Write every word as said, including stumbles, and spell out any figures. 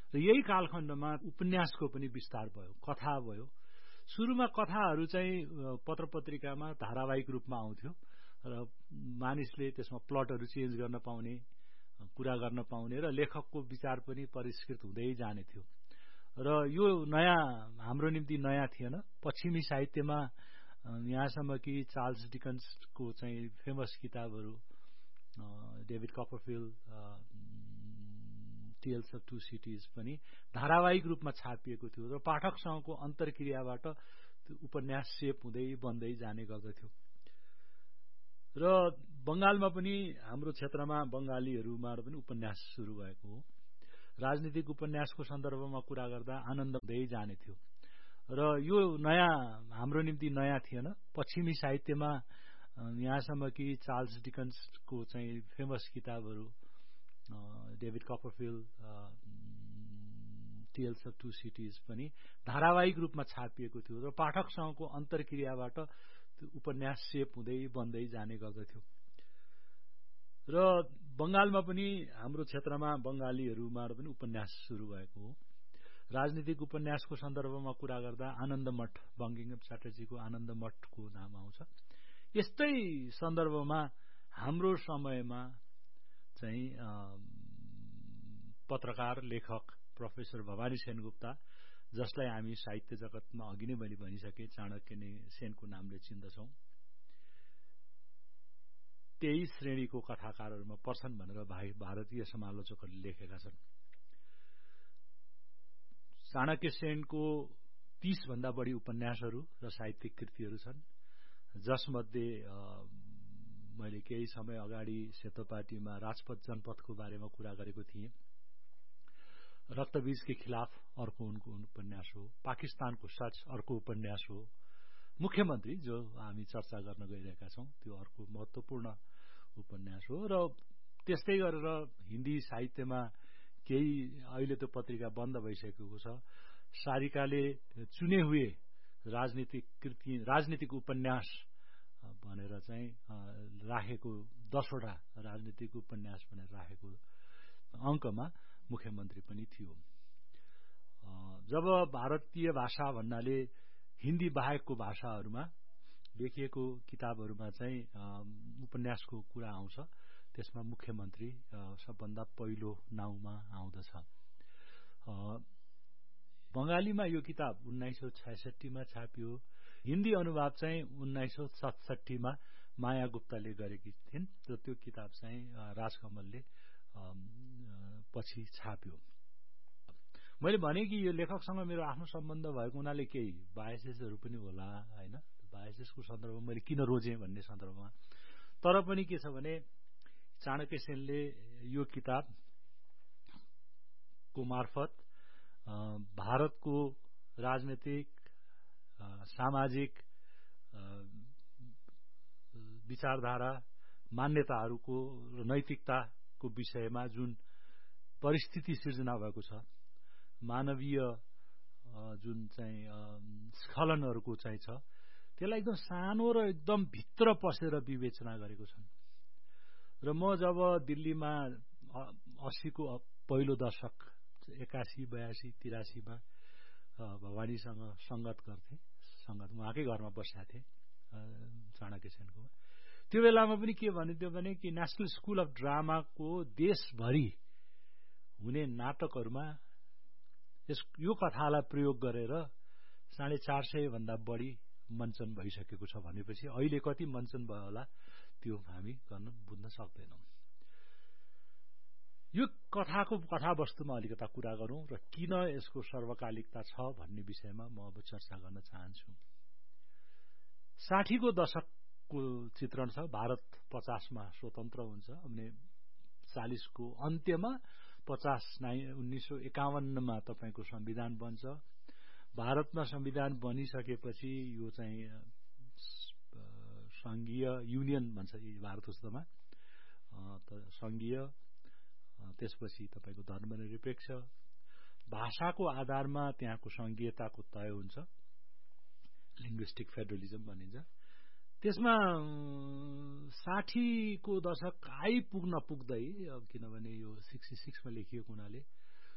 र यही कालखण्डमा उपन्यासको पनि विस्तार भयो, कथा भयो। सुरुमा कथाहरू चाहिँ पत्र पत्रिकामा धारावाहिक रूपमा आउँथ्यो र मानिसले त्यसमा प्लटहरू चेन्ज गर्न पाउने, कुरा गर्न पाउने र लेखकको विचार पनि परिष्कृत हुँदै जाने थियो। र यो नयाँ हाम्रो निम्ति नयाँ थिएन। पश्चिमी साहित्यमा यहाँसम्म कि चार्ल्स डिकन्सको चाहिँ फेमस किताबहरू David कपरफिल्ड tells of to cities पनि धारावाहिक रूपमा छापिएको थियो र पाठकसँगको अन्तर्क्रियाबाट त्यो उपन्यास सेप हुँदै बन्दै जाने गर्दथ्यो। र बंगालमा पनि हाम्रो क्षेत्रमा बंगालीहरूमा पनि उपन्यास सुरु भएको हो। राजनीतिक उपन्यासको सन्दर्भमा कुरा गर्दा आनन्द हुँदै जाने थियो र यो नयाँ हाम्रो निम्ति नयाँ थिएन। पश्चिमी साहित्यमा यहाँसम्म कि चार्ल्स डिकन्सको चाहिँ फेमस किताबहरू David कपरफिल्ड tells of to cities पनि धारावाहिक रूपमा छापिएको थियो र पाठकसँगको अन्तर्क्रियाबाट त्यो उपन्यास सेप हुँदै बन्दै जाने गर्दथ्यो। र बंगालमा पनि हाम्रो क्षेत्रमा बंगालीहरूमा पनि उपन्यास सुरु भएको हो। राजनीतिक उपन्यासको सन्दर्भमा कुरा गर्दा आनन्द मठ, बंकिम च्याटर्जीको आनन्द मठको नाम आउँछ। यस्तै सन्दर्भमा हाम्रो समयमा चाहिँ पत्रकार लेखक प्रोफेसर भवानी सेनगुप्ता, जसलाई हामी साहित्य जगतमा अघि नै मैले भनिसके चाणक्य सेनको नामले चिन्दछौं, त्यही श्रेणीको कथाकारहरूमा पर्छन् भनेर भारतीय समालोचकहरूले लेखेका छन्। चाणक्य सेनको तीस भन्दा बढी उपन्यासहरू र साहित्यिक कृतिहरू छन्, जसमध्ये मैले केही समय अगाडि सेतोपाटीमा राजपथ जनपथको बारेमा कुरा गरेको थिएँ। रक्तबीज के खिलाफ अर्को उनको उपन्यास हो। पाकिस्तानको सच अर्को उपन्यास हो। मुख्यमन्त्री, जो हामी चर्चा गर्न गइरहेका छौं, त्यो अर्को महत्वपूर्ण उपन्यास हो। र त्यस्तै गरेर हिन्दी साहित्यमा केही, अहिले त्यो पत्रिका बन्द भइसकेको छ, सारिकाले चुने हुए राजनीतिक कृति राजनीतिक उपन्यास भनेर चाहिँ राखेको दसवटा राजनीतिक उपन्यास भनेर राखेको अङ्कमा मुख्यमन्त्री पनि थियो। जब भारतीय भाषा भन्नाले हिन्दी बाहेकको भाषाहरूमा लेखिएको किताबहरूमा चाहिँ उपन्यासको कुरा आउँछ, त्यसमा मुख्यमन्त्री सबभन्दा पहिलो नाउँमा आउँदछ। बंगालीमा यो किताब उन्नाइस सौ छयसठीमा छापियो। हिन्दी अनुवाद चाहिँ उन्नाइस सौ सतसठीमा माया गुप्ताले गरेकी थिइन् र त्यो किताब चाहिँ राजकमलले पछि छाप्यो। मैले भने कि यो लेखकसँग मेरो आफ्नो सम्बन्ध भएको हुनाले केही बायसेसहरू पनि होला, हैन? बायसेसको सन्दर्भमा मैले किन रोजेँ भन्ने सन्दर्भमा। तर पनि के छ भने चाणक्य सेनले यो किताबको मार्फत भारतको राजनीतिक, सामाजिक विचारधारा, मान्यताहरूको र नैतिकताको विषयमा जुन परिस्थिति सिर्जना भएको छ, मानवीय जुन चाहिँ स्खलनहरूको चाहिँ छ, त्यसलाई एकदम सानो र एकदम भित्र पसेर विवेचना गरेको छन्। र म जब दिल्लीमा अस्सीको पहिलो दशक एकासी बयासी तिरासीमा भवानीसँग संगत गर्थे, संगत उहाँकै घरमा बसेका थिए चाणक्य सेनको। त्यो बेलामा पनि के भनिन्थ्यो भने कि नेशनल स्कुल अफ ड्रामाको देशभरि हुने नाटकहरूमा यो कथालाई प्रयोग गरेर साढे चार सय भन्दा बढी मञ्चन भइसकेको छ भनेपछि अहिले कति मञ्चन भयो होला त्यो हामी गर्न बुझ्न सक्दैनौं। यो कथाको कथावस्तुमा अलिकता कुरा गरौं र किन यसको सर्वकालिकता छ भन्ने विषयमा म अब चर्चा गर्न चाहन्छु। साठीको दशकको चित्रण छ। भारत पचासमा स्वतन्त्र हुन्छ भने चालिसको अन्त्यमा पचास उन्नाइस सौ एकाउन्नमा तपाईँको संविधान बन्छ। भारतमा संविधान बनिसकेपछि यो चाहिँ संघीय युनियन भन्छ भारतमा, संघीय, त्यसपछि तपाईँको धर्मनिरपेक्ष, भाषाको आधारमा त्यहाँको संघीयताको तय हुन्छ, लिङ्ग्विस्टिक फेडरलिजम भनिन्छ। त्यसमा साठीको दशक आइपुग्न पुग्दै, अब किनभने यो सिक्सटी सिक्समा लेखिएको हुनाले